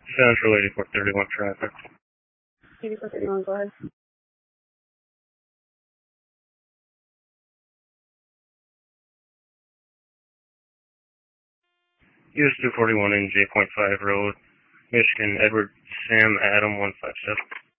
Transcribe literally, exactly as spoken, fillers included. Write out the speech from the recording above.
Central eighty-four thirty-one traffic. eighty-four thirty-one, go ahead. U S two forty-one in J point five Road, Michigan, Edward Sam Adam one five seven.